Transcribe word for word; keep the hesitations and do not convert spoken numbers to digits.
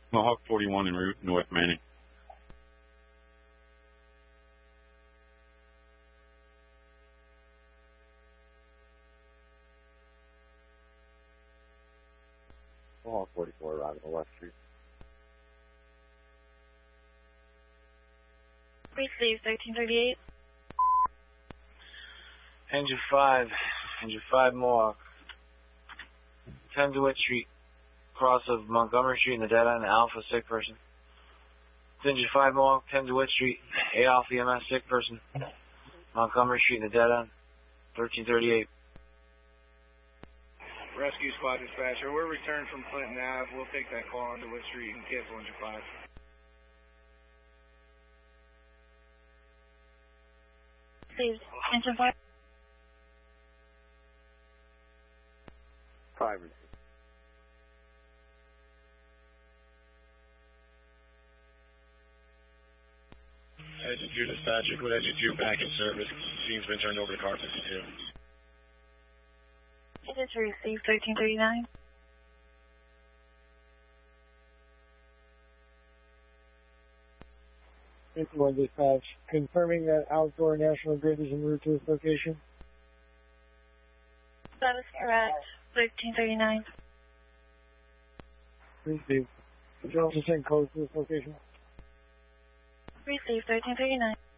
Mohawk forty-one en route, North Manning. Mohawk forty-four arriving on West Street. Receive thirteen thirty-eight. Engine five, Engine five Mohawk. ten DeWitt Street, cross of Montgomery Street in the dead end, Alpha, sick person. Engine five Mohawk, ten DeWitt Street, eight Alpha E M S, sick person. Montgomery Street in the dead end, thirteen thirty-eight. Rescue Squad Dispatcher, we're returned from Clinton Avenue. We'll take that call on DeWitt Street and cancel Engine five. Receive engine five. Five received. Engine two dispatcher, good engine two back in service. Scene's been turned over to car fifty-two. Engine two receive thirteen thirty-nine. fifty-one dispatch, confirming that Outdoor National Grid is en route to this location. That is correct. thirteen thirty-nine. Received. Could you also send codes to this location? Receive thirteen thirty-nine.